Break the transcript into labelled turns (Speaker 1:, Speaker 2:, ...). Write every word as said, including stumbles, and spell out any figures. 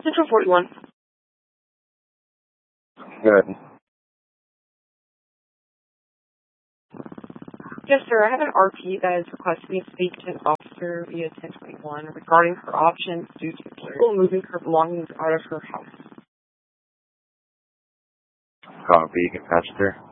Speaker 1: Central forty-one.
Speaker 2: Good.
Speaker 1: Yes, sir. I have an R P that has requested me to speak to an officer via ten twenty-one regarding her options due to people moving her belongings out of her house.
Speaker 2: Copy, you can patch her.